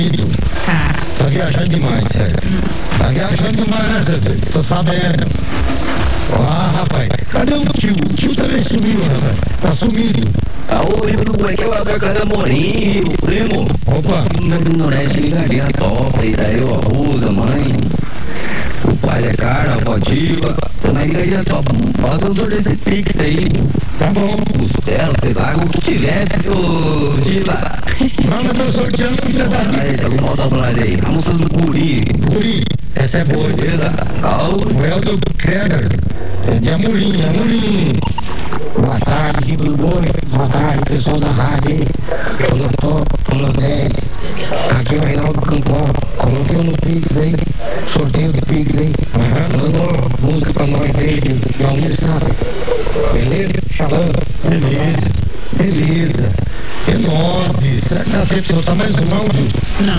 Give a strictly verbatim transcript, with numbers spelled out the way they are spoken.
sumido. Tá. Tá viajando demais, sério. Tá viajando demais, né, Zé? Tô sabendo. Ah, rapaz, cadê o tio? O tio também sumiu, rapaz. Tá sumido. Ah, ô, primo, como é que é o Alberto Amorim, primo? Opa. No Nordeste, ligadinha top, e daí o arroz, a mãe, o pai é cara, a avó diva, também ligadinha top. Bota o desse pix aí. Tá bom. Costela, sei lá, o que tiver, ô, diva. Não, eu tô sorteando um pedaço. Aí, tá com malta pra aí. A música do Guri. Guri, essa é boa. Beleza? Calma. O Helder Kreger, é de Amorim, Amorim. Boa tarde, tudo bom? Boa tarde, pessoal da rádio aí. Tô no dez. Aqui é o Reinaldo Campão. Coloquei no Pix aí. Sorteio do Pix aí. Manda uma música pra nós aí, de Almir Sabe. Beleza? Shalom. Beleza, beleza. É nozes. Será que a pessoa tá mais um áudio? Não.